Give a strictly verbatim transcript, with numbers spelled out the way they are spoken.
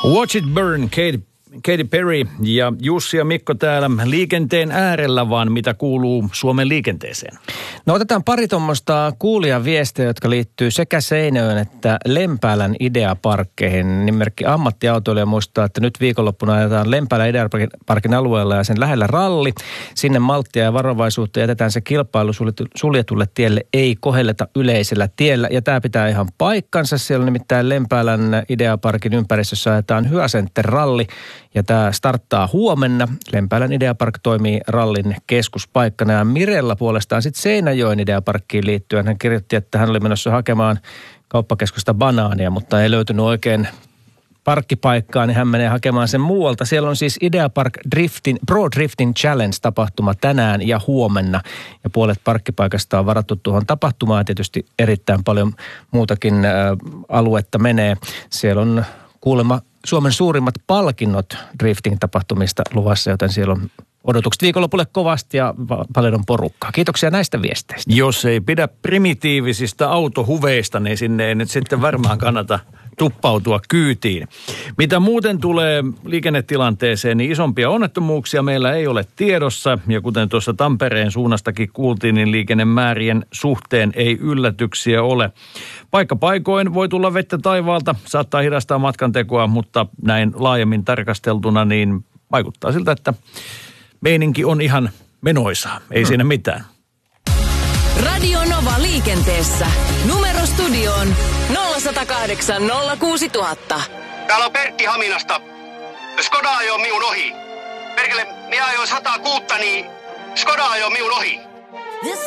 Watch It Burn, Kate, Katy Perry ja Jussi ja Mikko täällä liikenteen äärellä, vaan mitä kuuluu Suomen liikenteeseen? No otetaan pari tuommoista kuulijaviestejä, jotka liittyy sekä Seinäjoen että Lempäälän Ideaparkkeihin. Nimimerkki ammattiautoilija muistaa, että nyt viikonloppuna ajetaan Lempäälän Ideaparkin alueella ja sen lähellä ralli. Sinne malttia ja varovaisuutta jätetään se kilpailu suljetulle tielle, ei kohelleta yleisellä tiellä. Ja tämä pitää ihan paikkansa. Siellä on nimittäin Lempäälän Ideaparkin ympäristössä ajetaan Hyacenter-ralli. Ja tämä starttaa huomenna. Lempäälän Ideapark toimii rallin keskuspaikkana. Ja Mirella puolestaan sitten Seinäjoen Ideaparkkiin liittyen. Hän kirjoitti, että hän oli menossa hakemaan kauppakeskusta banaania, mutta ei löytynyt oikein parkkipaikkaa, niin hän menee hakemaan sen muualta. Siellä on siis Ideapark Drifting, Pro Drifting Challenge-tapahtuma tänään ja huomenna. Ja puolet parkkipaikasta on varattu tuohon tapahtumaan. Tietysti erittäin paljon muutakin ä, aluetta menee. Siellä on kuulemma Suomen suurimmat palkinnot drifting-tapahtumista luvassa, joten siellä on odotukset viikonlopulle kovasti ja paljon on porukkaa. Kiitoksia näistä viesteistä. Jos ei pidä primitiivisistä autohuveista, niin sinne ei nyt sitten varmaan kannata tuppautua kyytiin. Mitä muuten tulee liikennetilanteeseen, niin isompia onnettomuuksia meillä ei ole tiedossa. Ja kuten tuossa Tampereen suunnastakin kuultiin, niin liikennemäärien suhteen ei yllätyksiä ole. Paikka paikoin voi tulla vettä taivaalta, saattaa hidastaa matkantekoa, mutta näin laajemmin tarkasteltuna niin vaikuttaa siltä, että meininki on ihan menoisaa. Ei hmm. siinä mitään. Radio Nova liikenteessä. Numero studioon nolla yksi nolla kahdeksan nolla kuusi nolla nolla nolla. Täällä on Pertti Haminasta. Skoda ajoi minun ohi. Perkele, minä ajoin sata kuusi, niin Skoda ajoi minun ohi.